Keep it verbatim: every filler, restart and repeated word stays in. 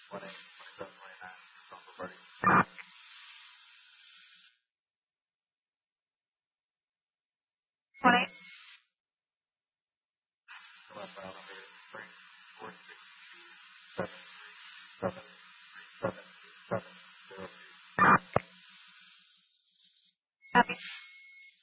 twenty, twenty-seven, twenty-nine, also thirty. twenty. Left out, three, four, six, seven, seven.